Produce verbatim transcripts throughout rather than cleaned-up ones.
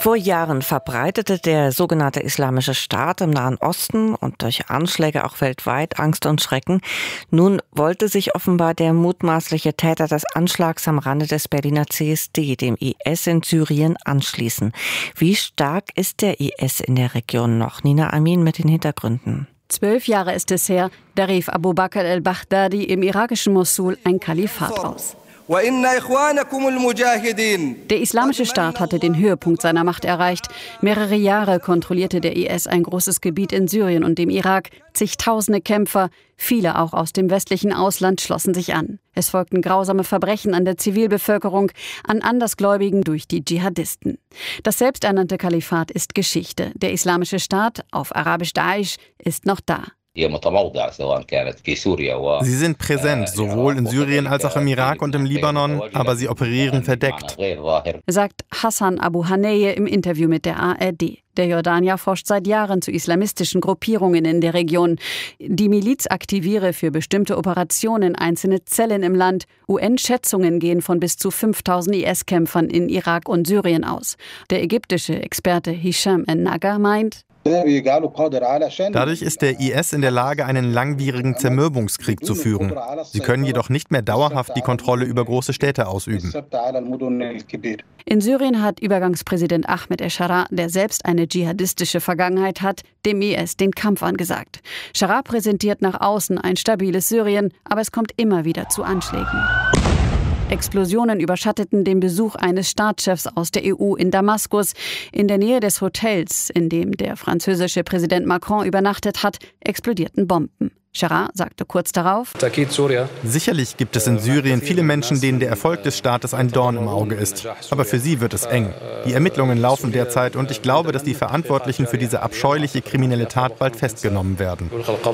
Vor Jahren verbreitete der sogenannte Islamische Staat im Nahen Osten und durch Anschläge auch weltweit Angst und Schrecken. Nun wollte sich offenbar der mutmaßliche Täter des Anschlags am Rande des Berliner C S D, dem I S in Syrien, anschließen. Wie stark ist der I S in der Region noch? Nina Amin mit den Hintergründen. Zwölf Jahre ist es her, da rief Abu Bakr al-Baghdadi im irakischen Mosul ein Kalifat aus. Der Islamische Staat hatte den Höhepunkt seiner Macht erreicht. Mehrere Jahre kontrollierte der I S ein großes Gebiet in Syrien und dem Irak. Zigtausende Kämpfer, viele auch aus dem westlichen Ausland, schlossen sich an. Es folgten grausame Verbrechen an der Zivilbevölkerung, an Andersgläubigen durch die Dschihadisten. Das selbsternannte Kalifat ist Geschichte. Der Islamische Staat, auf Arabisch Daesh, ist noch da. Sie sind präsent, sowohl in Syrien als auch im Irak und im Libanon, aber sie operieren verdeckt, sagt Hassan Abu Haneye im Interview mit der A R D. Der Jordanier forscht seit Jahren zu islamistischen Gruppierungen in der Region. Die Miliz aktiviere für bestimmte Operationen einzelne Zellen im Land. U N-Schätzungen gehen von bis zu fünftausend I S-Kämpfern in Irak und Syrien aus. Der ägyptische Experte Hisham en-Naga meint, dadurch ist der I S in der Lage, einen langwierigen Zermürbungskrieg zu führen. Sie können jedoch nicht mehr dauerhaft die Kontrolle über große Städte ausüben. In Syrien hat Übergangspräsident Ahmed Eshara, der selbst eine dschihadistische Vergangenheit hat, dem I S den Kampf angesagt. Eshara präsentiert nach außen ein stabiles Syrien, aber es kommt immer wieder zu Anschlägen. Explosionen überschatteten den Besuch eines Staatschefs aus der E U in Damaskus. In der Nähe des Hotels, in dem der französische Präsident Macron übernachtet hat, explodierten Bomben. Eshara sagte kurz darauf: Sicherlich gibt es in Syrien viele Menschen, denen der Erfolg des Staates ein Dorn im Auge ist. Aber für sie wird es eng. Die Ermittlungen laufen derzeit und ich glaube, dass die Verantwortlichen für diese abscheuliche kriminelle Tat bald festgenommen werden.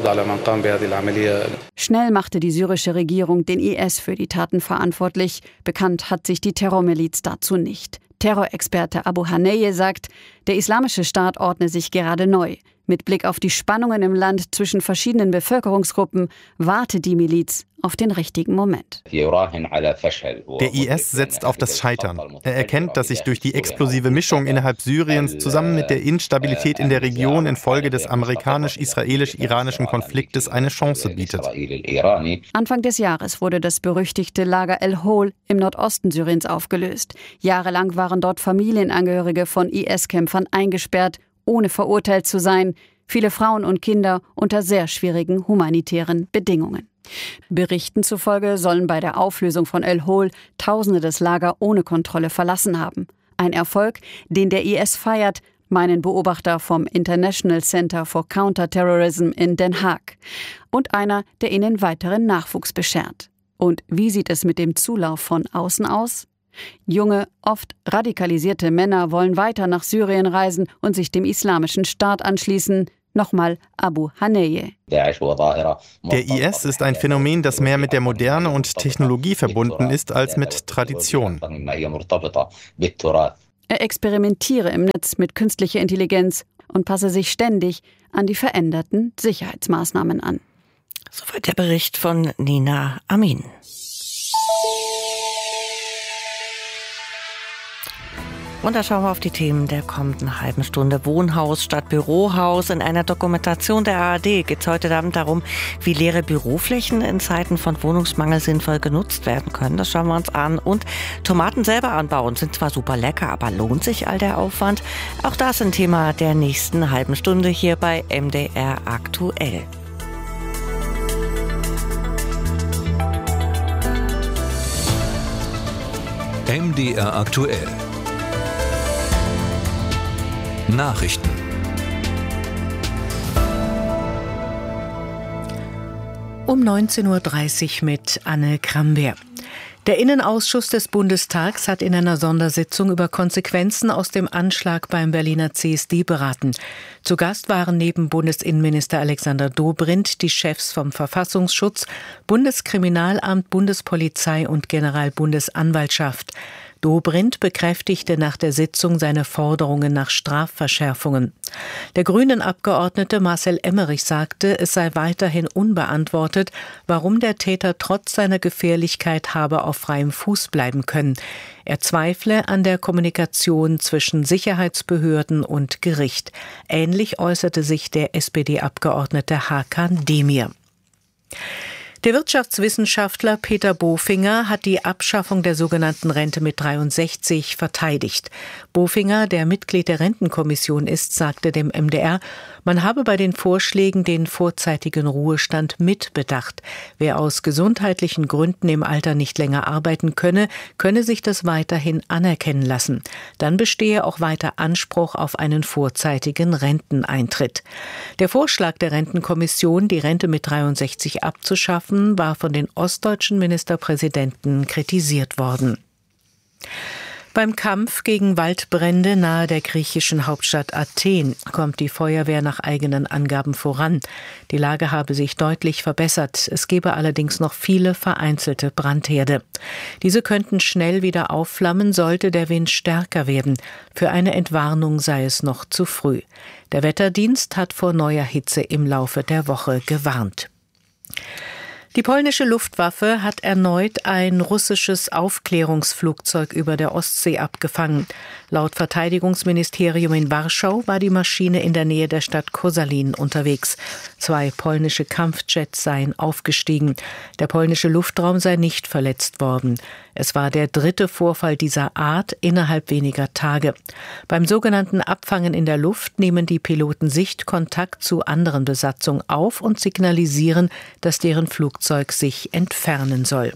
Schnell machte die syrische Regierung den I S für die Taten verantwortlich. Bekannt hat sich die Terrormiliz dazu nicht. Terrorexperte Abu Haneye sagt, der Islamische Staat ordne sich gerade neu. Mit Blick auf die Spannungen im Land zwischen verschiedenen Bevölkerungsgruppen warte die Miliz auf den richtigen Moment. Der I S setzt auf das Scheitern. Er erkennt, dass sich durch die explosive Mischung innerhalb Syriens zusammen mit der Instabilität in der Region infolge des amerikanisch-israelisch-iranischen Konfliktes eine Chance bietet. Anfang des Jahres wurde das berüchtigte Lager El-Hol im Nordosten Syriens aufgelöst. Jahrelang waren dort Familienangehörige von I S-Kämpfern eingesperrt, ohne verurteilt zu sein, viele Frauen und Kinder unter sehr schwierigen humanitären Bedingungen. Berichten zufolge sollen bei der Auflösung von El-Hol Tausende das Lager ohne Kontrolle verlassen haben. Ein Erfolg, den der I S feiert, meinen Beobachter vom International Center for Counterterrorism in Den Haag. Und einer, der ihnen weiteren Nachwuchs beschert. Und wie sieht es mit dem Zulauf von außen aus? Junge, oft radikalisierte Männer wollen weiter nach Syrien reisen und sich dem Islamischen Staat anschließen. Nochmal Abu Haneye. Der I S ist ein Phänomen, das mehr mit der Moderne und Technologie verbunden ist als mit Tradition. Er experimentiere im Netz mit künstlicher Intelligenz und passe sich ständig an die veränderten Sicherheitsmaßnahmen an. Soweit der Bericht von Nina Amin. Und da schauen wir auf die Themen der kommenden halben Stunde. Wohnhaus statt Bürohaus. In einer Dokumentation der A R D geht es heute Abend darum, wie leere Büroflächen in Zeiten von Wohnungsmangel sinnvoll genutzt werden können. Das schauen wir uns an. Und Tomaten selber anbauen sind zwar super lecker, aber lohnt sich all der Aufwand? Auch das ist ein Thema der nächsten halben Stunde hier bei M D R aktuell. M D R aktuell. Nachrichten. Um neunzehn Uhr dreißig mit Anne Krambeer. Der Innenausschuss des Bundestags hat in einer Sondersitzung über Konsequenzen aus dem Anschlag beim Berliner C S D beraten. Zu Gast waren neben Bundesinnenminister Alexander Dobrindt die Chefs vom Verfassungsschutz, Bundeskriminalamt, Bundespolizei und Generalbundesanwaltschaft. Dobrindt bekräftigte nach der Sitzung seine Forderungen nach Strafverschärfungen. Der Grünen-Abgeordnete Marcel Emmerich sagte, es sei weiterhin unbeantwortet, warum der Täter trotz seiner Gefährlichkeit habe auf freiem Fuß bleiben können. Er zweifle an der Kommunikation zwischen Sicherheitsbehörden und Gericht. Ähnlich äußerte sich der S P D-Abgeordnete Hakan Demir. Der Wirtschaftswissenschaftler Peter Bofinger hat die Abschaffung der sogenannten Rente mit dreiundsechzig verteidigt. Bofinger, der Mitglied der Rentenkommission ist, sagte dem M D R, man habe bei den Vorschlägen den vorzeitigen Ruhestand mitbedacht. Wer aus gesundheitlichen Gründen im Alter nicht länger arbeiten könne, könne sich das weiterhin anerkennen lassen. Dann bestehe auch weiter Anspruch auf einen vorzeitigen Renteneintritt. Der Vorschlag der Rentenkommission, die Rente mit dreiundsechzig abzuschaffen, war von den ostdeutschen Ministerpräsidenten kritisiert worden. Beim Kampf gegen Waldbrände nahe der griechischen Hauptstadt Athen kommt die Feuerwehr nach eigenen Angaben voran. Die Lage habe sich deutlich verbessert. Es gebe allerdings noch viele vereinzelte Brandherde. Diese könnten schnell wieder aufflammen, sollte der Wind stärker werden. Für eine Entwarnung sei es noch zu früh. Der Wetterdienst hat vor neuer Hitze im Laufe der Woche gewarnt. Die polnische Luftwaffe hat erneut ein russisches Aufklärungsflugzeug über der Ostsee abgefangen. Laut Verteidigungsministerium in Warschau war die Maschine in der Nähe der Stadt Koszalin unterwegs. Zwei polnische Kampfjets seien aufgestiegen. Der polnische Luftraum sei nicht verletzt worden. Es war der dritte Vorfall dieser Art innerhalb weniger Tage. Beim sogenannten Abfangen in der Luft nehmen die Piloten Sichtkontakt zu anderen Besatzungen auf und signalisieren, dass deren Flugzeug sich entfernen soll.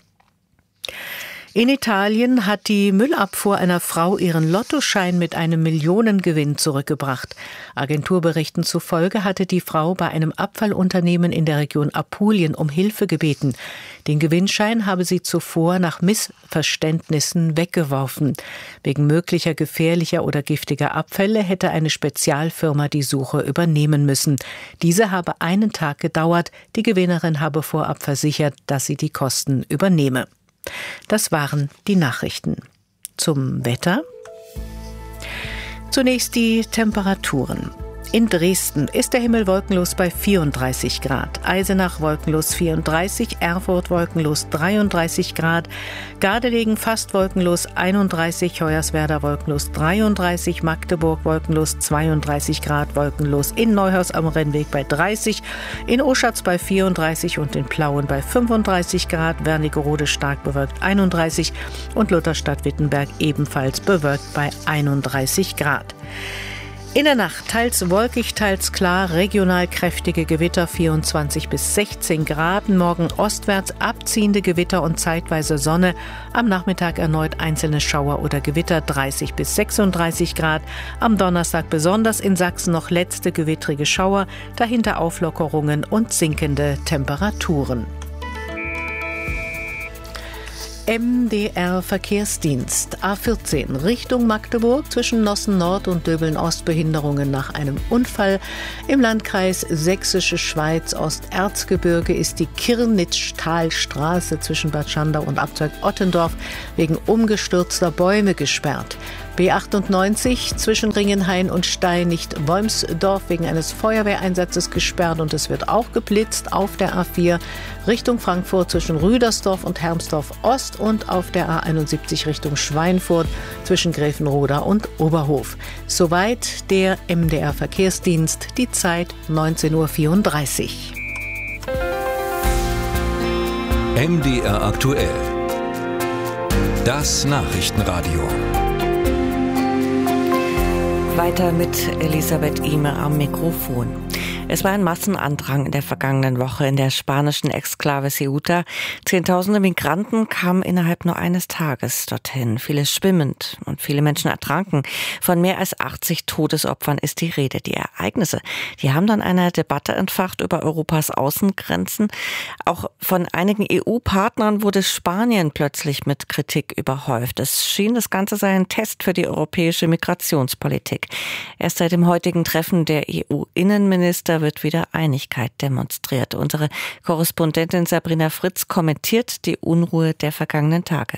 In Italien hat die Müllabfuhr einer Frau ihren Lottoschein mit einem Millionengewinn zurückgebracht. Agenturberichten zufolge hatte die Frau bei einem Abfallunternehmen in der Region Apulien um Hilfe gebeten. Den Gewinnschein habe sie zuvor nach Missverständnissen weggeworfen. Wegen möglicher gefährlicher oder giftiger Abfälle hätte eine Spezialfirma die Suche übernehmen müssen. Diese habe einen Tag gedauert. Die Gewinnerin habe vorab versichert, dass sie die Kosten übernehme. Das waren die Nachrichten. Zum Wetter. Zunächst die Temperaturen. In Dresden ist der Himmel wolkenlos bei vierunddreißig Grad, Eisenach wolkenlos vierunddreißig, Erfurt wolkenlos dreiunddreißig Grad, Gardelegen fast wolkenlos einunddreißig, Hoyerswerda wolkenlos dreiunddreißig, Magdeburg wolkenlos zweiunddreißig Grad, wolkenlos in Neuhaus am Rennweg bei dreißig, in Oschatz bei vierunddreißig und in Plauen bei fünfunddreißig Grad, Wernigerode stark bewölkt einunddreißig und Lutherstadt-Wittenberg ebenfalls bewölkt bei einunddreißig Grad. In der Nacht teils wolkig, teils klar, regional kräftige Gewitter vierundzwanzig bis sechzehn Grad, morgen ostwärts abziehende Gewitter und zeitweise Sonne, am Nachmittag erneut einzelne Schauer oder Gewitter dreißig bis sechsunddreißig Grad, am Donnerstag besonders in Sachsen noch letzte gewittrige Schauer, dahinter Auflockerungen und sinkende Temperaturen. M D R Verkehrsdienst A vierzehn Richtung Magdeburg zwischen Nossen Nord und Döbeln Ost Behinderungen nach einem Unfall. Im Landkreis Sächsische Schweiz Osterzgebirge ist die Kirnitztalstraße zwischen Bad Schandau und Abzweig Ottendorf wegen umgestürzter Bäume gesperrt. B achtundneunzig zwischen Ringenhain und Steinicht-Wolmsdorf wegen eines Feuerwehreinsatzes gesperrt und es wird auch geblitzt auf der A vier Richtung Frankfurt zwischen Rüdersdorf und Hermsdorf Ost und auf der A einundsiebzig Richtung Schweinfurt zwischen Gräfenroda und Oberhof. Soweit der M D R Verkehrsdienst, die Zeit neunzehn Uhr vierunddreißig. M D R aktuell. Das Nachrichtenradio. Weiter mit Elisabeth Ihme am Mikrofon. Es war ein Massenandrang in der vergangenen Woche in der spanischen Exklave Ceuta. Zehntausende Migranten kamen innerhalb nur eines Tages dorthin. Viele schwimmend und viele Menschen ertranken. Von mehr als achtzig Todesopfern ist die Rede. Die Ereignisse, die haben dann eine Debatte entfacht über Europas Außengrenzen. Auch von einigen E U-Partnern wurde Spanien plötzlich mit Kritik überhäuft. Es schien, das Ganze sei ein Test für die europäische Migrationspolitik. Erst seit dem heutigen Treffen der E U-Innenminister wird wieder Einigkeit demonstriert. Unsere Korrespondentin Sabrina Fritz kommentiert die Unruhe der vergangenen Tage.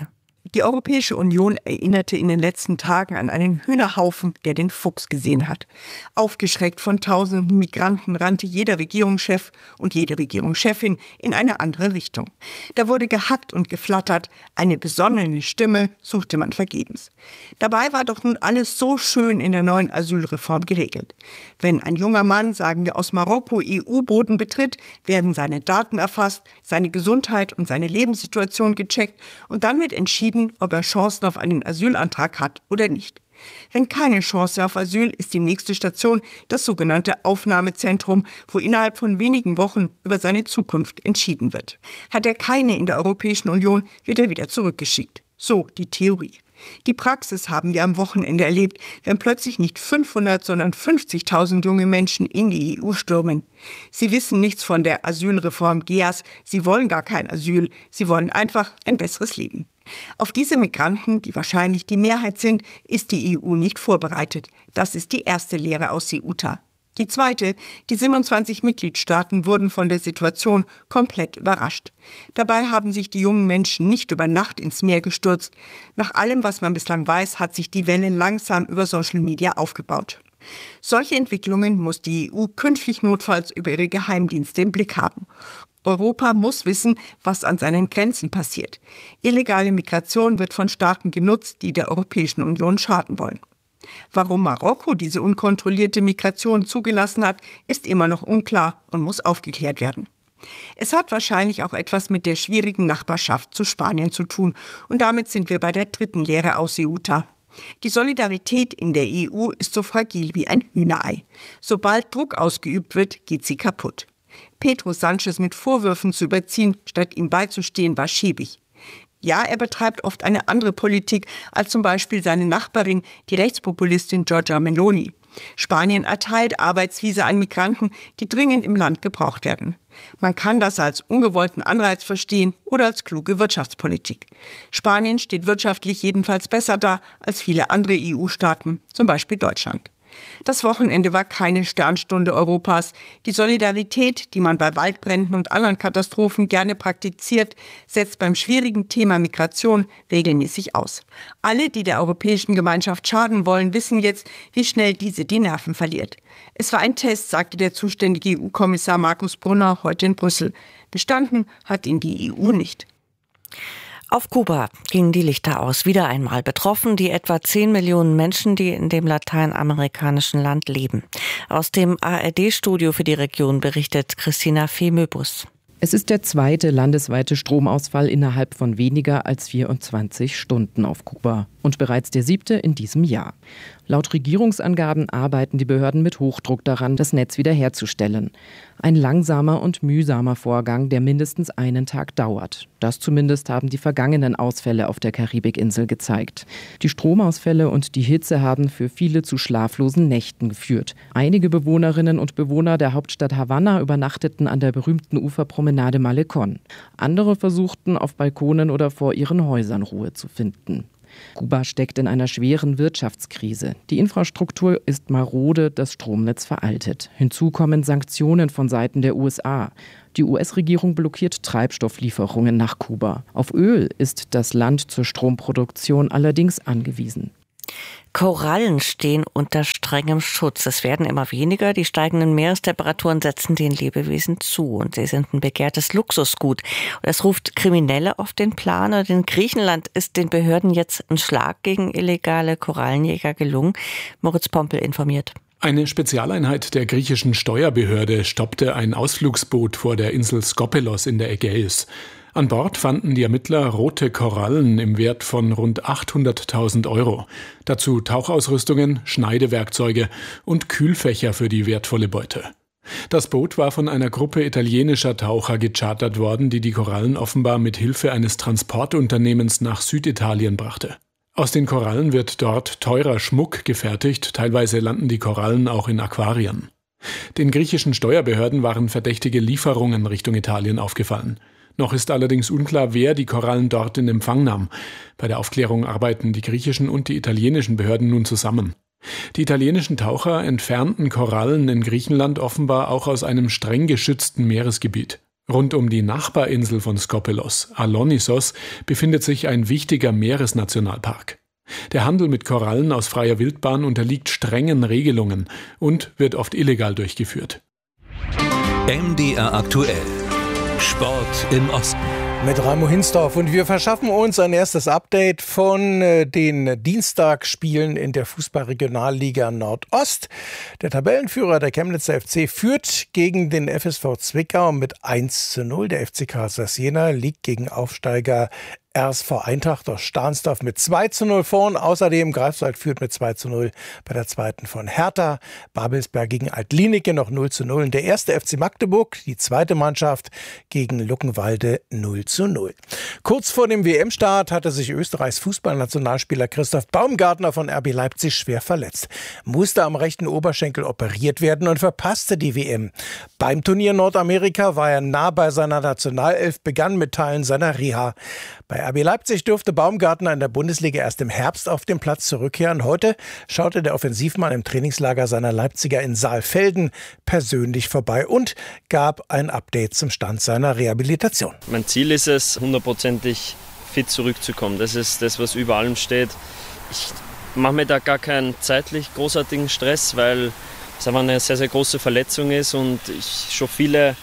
Die Europäische Union erinnerte in den letzten Tagen an einen Hühnerhaufen, der den Fuchs gesehen hat. Aufgeschreckt von tausenden Migranten rannte jeder Regierungschef und jede Regierungschefin in eine andere Richtung. Da wurde gehackt und geflattert, eine besonnene Stimme suchte man vergebens. Dabei war doch nun alles so schön in der neuen Asylreform geregelt. Wenn ein junger Mann, sagen wir aus Marokko, E U-Boden betritt, werden seine Daten erfasst, seine Gesundheit und seine Lebenssituation gecheckt und dann wird entschieden, ob er Chancen auf einen Asylantrag hat oder nicht. Wenn keine Chance auf Asyl ist die nächste Station das sogenannte Aufnahmezentrum, wo innerhalb von wenigen Wochen über seine Zukunft entschieden wird. Hat er keine in der Europäischen Union, wird er wieder zurückgeschickt. So die Theorie. Die Praxis haben wir am Wochenende erlebt, wenn plötzlich nicht fünfhundert, sondern fünfzigtausend junge Menschen in die E U stürmen. Sie wissen nichts von der Asylreform G E A S, sie wollen gar kein Asyl, sie wollen einfach ein besseres Leben. Auf diese Migranten, die wahrscheinlich die Mehrheit sind, ist die E U nicht vorbereitet. Das ist die erste Lehre aus Ceuta. Die zweite, die siebenundzwanzig Mitgliedstaaten wurden von der Situation komplett überrascht. Dabei haben sich die jungen Menschen nicht über Nacht ins Meer gestürzt. Nach allem, was man bislang weiß, hat sich die Welle langsam über Social Media aufgebaut. Solche Entwicklungen muss die E U künftig notfalls über ihre Geheimdienste im Blick haben. Europa muss wissen, was an seinen Grenzen passiert. Illegale Migration wird von Staaten genutzt, die der Europäischen Union schaden wollen. Warum Marokko diese unkontrollierte Migration zugelassen hat, ist immer noch unklar und muss aufgeklärt werden. Es hat wahrscheinlich auch etwas mit der schwierigen Nachbarschaft zu Spanien zu tun. Und damit sind wir bei der dritten Lehre aus Ceuta. Die Solidarität in der E U ist so fragil wie ein Hühnerei. Sobald Druck ausgeübt wird, geht sie kaputt. Pedro Sanchez mit Vorwürfen zu überziehen, statt ihm beizustehen, war schäbig. Ja, er betreibt oft eine andere Politik als zum Beispiel seine Nachbarin, die Rechtspopulistin Giorgia Meloni. Spanien erteilt Arbeitsvisa an Migranten, die dringend im Land gebraucht werden. Man kann das als ungewollten Anreiz verstehen oder als kluge Wirtschaftspolitik. Spanien steht wirtschaftlich jedenfalls besser da als viele andere E U-Staaten, zum Beispiel Deutschland. Das Wochenende war keine Sternstunde Europas. Die Solidarität, die man bei Waldbränden und anderen Katastrophen gerne praktiziert, setzt beim schwierigen Thema Migration regelmäßig aus. Alle, die der Europäischen Gemeinschaft schaden wollen, wissen jetzt, wie schnell diese die Nerven verliert. Es war ein Test, sagte der zuständige E U-Kommissar Markus Brunner heute in Brüssel. Bestanden hat ihn die E U nicht. Auf Kuba gingen die Lichter aus, wieder einmal betroffen die etwa zehn Millionen Menschen, die in dem lateinamerikanischen Land leben. Aus dem A R D-Studio für die Region berichtet Christina Fehmöbus. Es ist der zweite landesweite Stromausfall innerhalb von weniger als vierundzwanzig Stunden auf Kuba und bereits der siebte in diesem Jahr. Laut Regierungsangaben arbeiten die Behörden mit Hochdruck daran, das Netz wiederherzustellen. Ein langsamer und mühsamer Vorgang, der mindestens einen Tag dauert. Das zumindest haben die vergangenen Ausfälle auf der Karibikinsel gezeigt. Die Stromausfälle und die Hitze haben für viele zu schlaflosen Nächten geführt. Einige Bewohnerinnen und Bewohner der Hauptstadt Havanna übernachteten an der berühmten Uferpromenade Malecón. Andere versuchten, auf Balkonen oder vor ihren Häusern Ruhe zu finden. Kuba steckt in einer schweren Wirtschaftskrise. Die Infrastruktur ist marode, das Stromnetz veraltet. Hinzu kommen Sanktionen von Seiten der U S A. Die U S-Regierung blockiert Treibstofflieferungen nach Kuba. Auf Öl ist das Land zur Stromproduktion allerdings angewiesen. Korallen stehen unter strengem Schutz. Es werden immer weniger. Die steigenden Meerestemperaturen setzen den Lebewesen zu. Und sie sind ein begehrtes Luxusgut. Und es ruft Kriminelle auf den Plan. Und in Griechenland ist den Behörden jetzt ein Schlag gegen illegale Korallenjäger gelungen. Moritz Pompel informiert. Eine Spezialeinheit der griechischen Steuerbehörde stoppte ein Ausflugsboot vor der Insel Skopelos in der Ägäis. An Bord fanden die Ermittler rote Korallen im Wert von rund achthunderttausend Euro. Dazu Tauchausrüstungen, Schneidewerkzeuge und Kühlfächer für die wertvolle Beute. Das Boot war von einer Gruppe italienischer Taucher gechartert worden, die die Korallen offenbar mit Hilfe eines Transportunternehmens nach Süditalien brachte. Aus den Korallen wird dort teurer Schmuck gefertigt, teilweise landen die Korallen auch in Aquarien. Den griechischen Steuerbehörden waren verdächtige Lieferungen Richtung Italien aufgefallen. Noch ist allerdings unklar, wer die Korallen dort in Empfang nahm. Bei der Aufklärung arbeiten die griechischen und die italienischen Behörden nun zusammen. Die italienischen Taucher entfernten Korallen in Griechenland offenbar auch aus einem streng geschützten Meeresgebiet. Rund um die Nachbarinsel von Skopelos, Alonissos, befindet sich ein wichtiger Meeresnationalpark. Der Handel mit Korallen aus freier Wildbahn unterliegt strengen Regelungen und wird oft illegal durchgeführt. M D R aktuell. Sport im Osten. Mit Raimo Hinsdorf, und wir verschaffen uns ein erstes Update von den Dienstagsspielen in der Fußball-Regionalliga Nordost. Der Tabellenführer, der Chemnitzer F C, führt gegen den F S V Zwickau mit eins zu null. Der F C Karlsruhe Jena liegt gegen Aufsteiger R S V Eintracht aus Stahnsdorf mit zwei zu null vorn. Außerdem Greifswald führt mit zwei zu null bei der zweiten von Hertha. Babelsberg gegen Altlinike noch null zu null. Und der erste F C Magdeburg, die zweite Mannschaft, gegen Luckenwalde null zu null. Kurz vor dem W M-Start hatte sich Österreichs Fußballnationalspieler Christoph Baumgartner von R B Leipzig schwer verletzt. Musste am rechten Oberschenkel operiert werden und verpasste die W M. Beim Turnier Nordamerika war er nah bei seiner Nationalelf, begann mit Teilen seiner Reha. Bei R B Leipzig durfte Baumgartner in der Bundesliga erst im Herbst auf den Platz zurückkehren. Heute schaute der Offensivmann im Trainingslager seiner Leipziger in Saalfelden persönlich vorbei und gab ein Update zum Stand seiner Rehabilitation. Mein Ziel ist es, hundertprozentig fit zurückzukommen. Das ist das, was über allem steht. Ich mache mir da gar keinen zeitlich großartigen Stress, weil es einfach eine sehr, sehr große Verletzung ist und ich schon viele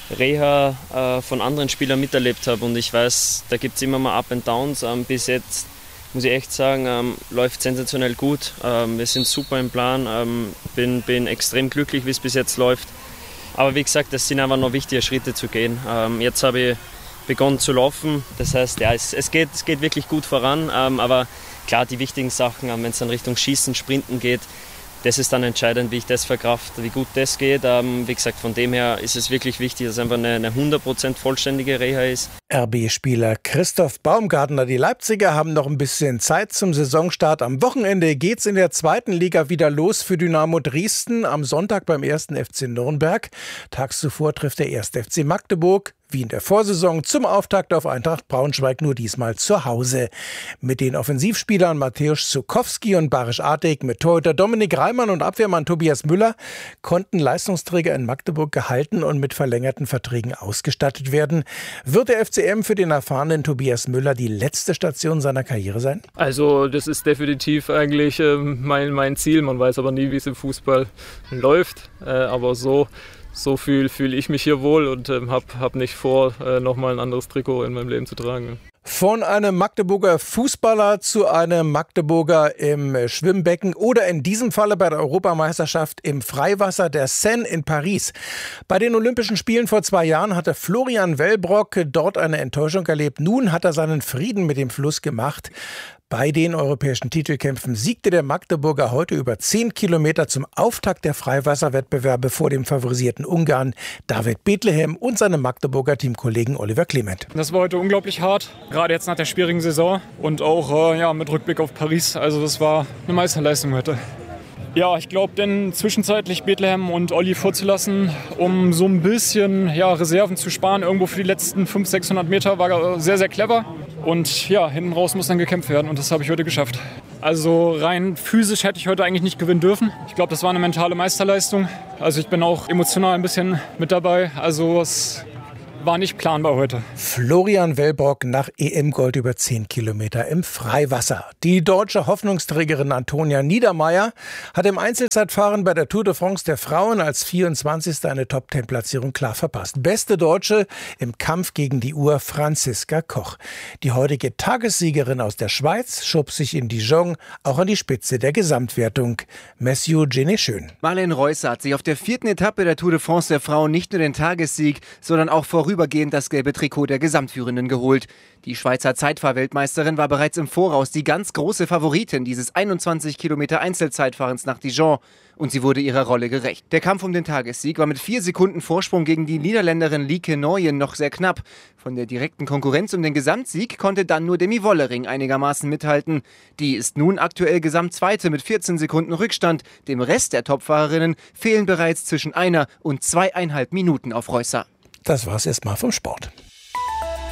Reha äh, von anderen Spielern miterlebt habe und ich weiß, da gibt es immer mal Up and Downs. Ähm, bis jetzt muss ich echt sagen, ähm, läuft sensationell gut. Ähm, wir sind super im Plan, ähm, bin, bin extrem glücklich, wie es bis jetzt läuft. Aber wie gesagt, es sind einfach noch wichtige Schritte zu gehen. Ähm, jetzt habe ich begonnen zu laufen, das heißt, ja, es, es, geht, es geht wirklich gut voran, ähm, aber klar, die wichtigen Sachen, ähm, wenn es dann Richtung Schießen, Sprinten geht, das ist dann entscheidend, wie ich das verkrafte, wie gut das geht. Ähm, wie gesagt, von dem her ist es wirklich wichtig, dass es einfach eine, eine hundert Prozent vollständige Reha ist. R B-Spieler Christoph Baumgartner. Die Leipziger haben noch ein bisschen Zeit zum Saisonstart. Am Wochenende geht's in der zweiten Liga wieder los für Dynamo Dresden. Am Sonntag beim ersten F C Nürnberg. Tags zuvor trifft der erste F C Magdeburg, wie in der Vorsaison, zum Auftakt auf Eintracht Braunschweig, nur diesmal zu Hause. Mit den Offensivspielern Mateusz Zukowski und Barisch Artig, mit Torhüter Dominik Reimann und Abwehrmann Tobias Müller konnten Leistungsträger in Magdeburg gehalten und mit verlängerten Verträgen ausgestattet werden. Wird der F C M für den erfahrenen Tobias Müller die letzte Station seiner Karriere sein? Also das ist definitiv eigentlich äh, mein, mein Ziel. Man weiß aber nie, wie es im Fußball läuft. Äh, aber so So fühle fühl ich mich hier wohl und ähm, habe hab nicht vor, äh, nochmal ein anderes Trikot in meinem Leben zu tragen. Von einem Magdeburger Fußballer zu einem Magdeburger im Schwimmbecken oder in diesem Falle bei der Europameisterschaft im Freiwasser der Seine in Paris. Bei den Olympischen Spielen vor zwei Jahren hatte Florian Wellbrock dort eine Enttäuschung erlebt. Nun hat er seinen Frieden mit dem Fluss gemacht. Bei den europäischen Titelkämpfen siegte der Magdeburger heute über zehn Kilometer zum Auftakt der Freiwasserwettbewerbe vor dem favorisierten Ungarn David Bethlehem und seinem Magdeburger Teamkollegen Oliver Clement. Das war heute unglaublich hart, gerade jetzt nach der schwierigen Saison und auch äh, ja, mit Rückblick auf Paris. Also das war eine Meisterleistung heute. Ja, ich glaube, denn zwischenzeitlich Bethlehem und Olli vorzulassen, um so ein bisschen ja, Reserven zu sparen, irgendwo für die letzten fünfhundert, sechshundert Meter, war sehr, sehr clever. Und ja, hinten raus muss dann gekämpft werden und das habe ich heute geschafft. Also rein physisch hätte ich heute eigentlich nicht gewinnen dürfen. Ich glaube, das war eine mentale Meisterleistung. Also ich bin auch emotional ein bisschen mit dabei. Also es war nicht planbar heute. Florian Wellbrock nach E M-Gold über zehn Kilometer im Freiwasser. Die deutsche Hoffnungsträgerin Antonia Niedermeyer hat im Einzelzeitfahren bei der Tour de France der Frauen als vierundzwanzigste eine Top-zehn-Platzierung klar verpasst. Beste Deutsche im Kampf gegen die Uhr Franziska Koch. Die heutige Tagessiegerin aus der Schweiz schob sich in Dijon auch an die Spitze der Gesamtwertung. Messieu Gené-Schön. Marlene Reusser hat sich auf der vierten Etappe der Tour de France der Frauen nicht nur den Tagessieg, sondern auch vor vorübergehend das gelbe Trikot der Gesamtführenden geholt. Die Schweizer Zeitfahrweltmeisterin war bereits im Voraus die ganz große Favoritin dieses einundzwanzig Kilometer Einzelzeitfahrens nach Dijon. Und sie wurde ihrer Rolle gerecht. Der Kampf um den Tagessieg war mit vier Sekunden Vorsprung gegen die Niederländerin Lieke Nooyen noch sehr knapp. Von der direkten Konkurrenz um den Gesamtsieg konnte dann nur Demi Wollering einigermaßen mithalten. Die ist nun aktuell Gesamtzweite mit vierzehn Sekunden Rückstand. Dem Rest der Topfahrerinnen fehlen bereits zwischen einer und zweieinhalb Minuten auf Reusser. Das war's erstmal vom Sport.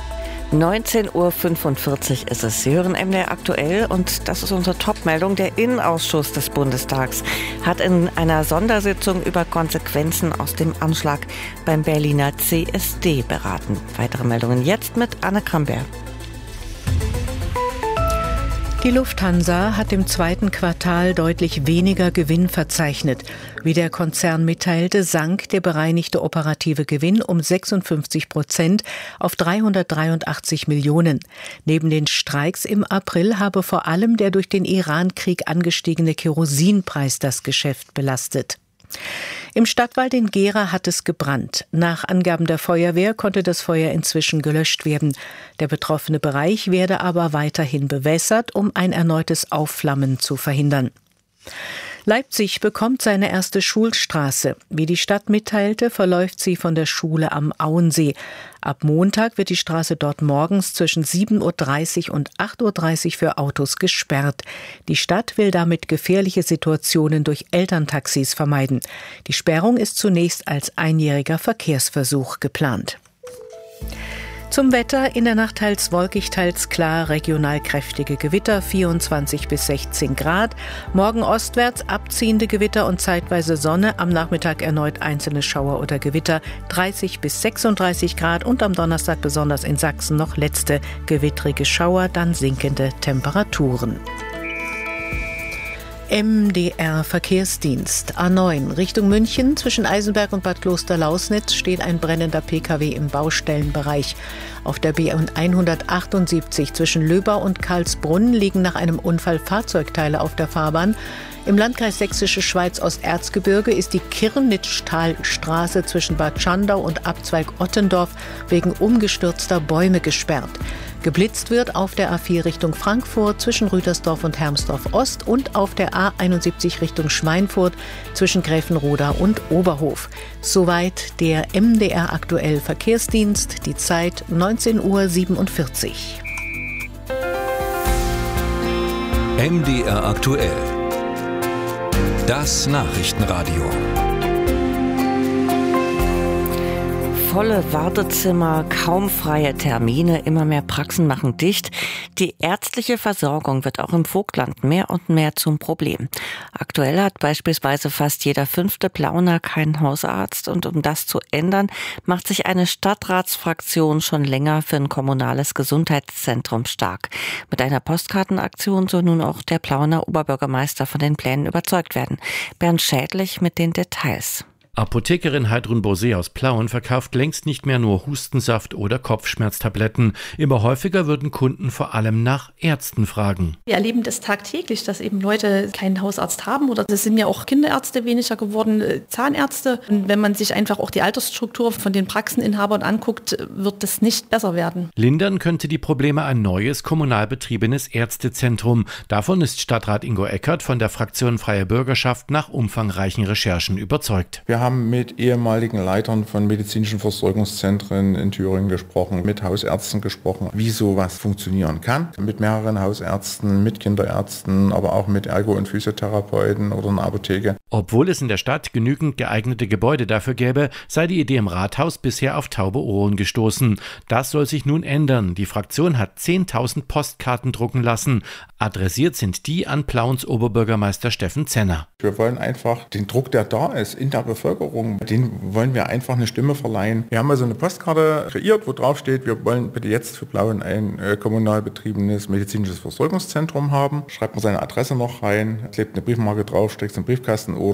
neunzehn Uhr fünfundvierzig ist es. Sie hören M D R aktuell und das ist unsere Top-Meldung. Der Innenausschuss des Bundestags hat in einer Sondersitzung über Konsequenzen aus dem Anschlag beim Berliner C S D beraten. Weitere Meldungen jetzt mit Anne Kramberg. Die Lufthansa hat im zweiten Quartal deutlich weniger Gewinn verzeichnet. Wie der Konzern mitteilte, sank der bereinigte operative Gewinn um sechsundfünfzig Prozent auf dreihundertdreiundachtzig Millionen. Neben den Streiks im April habe vor allem der durch den Iran-Krieg angestiegene Kerosinpreis das Geschäft belastet. Im Stadtwald in Gera hat es gebrannt. Nach Angaben der Feuerwehr konnte das Feuer inzwischen gelöscht werden. Der betroffene Bereich werde aber weiterhin bewässert, um ein erneutes Aufflammen zu verhindern. Leipzig bekommt seine erste Schulstraße. Wie die Stadt mitteilte, verläuft sie von der Schule am Auensee. Ab Montag wird die Straße dort morgens zwischen sieben Uhr dreißig und acht Uhr dreißig für Autos gesperrt. Die Stadt will damit gefährliche Situationen durch Elterntaxis vermeiden. Die Sperrung ist zunächst als einjähriger Verkehrsversuch geplant. Zum Wetter: in der Nacht teils wolkig, teils klar, regional kräftige Gewitter, vierundzwanzig bis sechzehn Grad. Morgen ostwärts abziehende Gewitter und zeitweise Sonne, am Nachmittag erneut einzelne Schauer oder Gewitter, dreißig bis sechsunddreißig Grad und am Donnerstag besonders in Sachsen noch letzte gewittrige Schauer, dann sinkende Temperaturen. M D R Verkehrsdienst A neun Richtung München. Zwischen Eisenberg und Bad Kloster-Lausnitz steht ein brennender P K W im Baustellenbereich. Auf der B hundertachtundsiebzig zwischen Löbau und Karlsbrunn liegen nach einem Unfall Fahrzeugteile auf der Fahrbahn. Im Landkreis Sächsische Schweiz Osterzgebirge ist die Kirnitztalstraße zwischen Bad Schandau und Abzweig Ottendorf wegen umgestürzter Bäume gesperrt. Geblitzt wird auf der A vier Richtung Frankfurt zwischen Rütersdorf und Hermsdorf Ost und auf der A einundsiebzig Richtung Schweinfurt zwischen Gräfenroda und Oberhof. Soweit der M D R aktuell Verkehrsdienst, die Zeit neunzehn Uhr siebenundvierzig. M D R aktuell. Das Nachrichtenradio. Volle Wartezimmer, kaum freie Termine, immer mehr Praxen machen dicht. Die ärztliche Versorgung wird auch im Vogtland mehr und mehr zum Problem. Aktuell hat beispielsweise fast jeder fünfte Plauner keinen Hausarzt. Und um das zu ändern, macht sich eine Stadtratsfraktion schon länger für ein kommunales Gesundheitszentrum stark. Mit einer Postkartenaktion soll nun auch der Plauner Oberbürgermeister von den Plänen überzeugt werden. Bernd Schädlich mit den Details. Apothekerin Heidrun Bosé aus Plauen verkauft längst nicht mehr nur Hustensaft oder Kopfschmerztabletten. Immer häufiger würden Kunden vor allem nach Ärzten fragen. Wir erleben das tagtäglich, dass eben Leute keinen Hausarzt haben, oder es sind ja auch Kinderärzte weniger geworden, Zahnärzte. Und wenn man sich einfach auch die Altersstruktur von den Praxeninhabern anguckt, wird das nicht besser werden. Lindern könnte die Probleme ein neues kommunal betriebenes Ärztezentrum. Davon ist Stadtrat Ingo Eckert von der Fraktion Freie Bürgerschaft nach umfangreichen Recherchen überzeugt. Wir haben mit ehemaligen Leitern von medizinischen Versorgungszentren in Thüringen gesprochen, mit Hausärzten gesprochen, wie sowas funktionieren kann. Mit mehreren Hausärzten, mit Kinderärzten, aber auch mit Ergo- und Physiotherapeuten oder einer Apotheke. Obwohl es in der Stadt genügend geeignete Gebäude dafür gäbe, sei die Idee im Rathaus bisher auf taube Ohren gestoßen. Das soll sich nun ändern. Die Fraktion hat zehntausend Postkarten drucken lassen. Adressiert sind die an Plauens Oberbürgermeister Steffen Zenner. Wir wollen einfach den Druck, der da ist in der Bevölkerung, den wollen wir einfach eine Stimme verleihen. Wir haben also eine Postkarte kreiert, wo drauf steht, wir wollen bitte jetzt für Plauen ein äh, kommunal betriebenes medizinisches Versorgungszentrum haben. Schreibt man seine Adresse noch rein, klebt eine Briefmarke drauf, steckt es im Briefkasten oder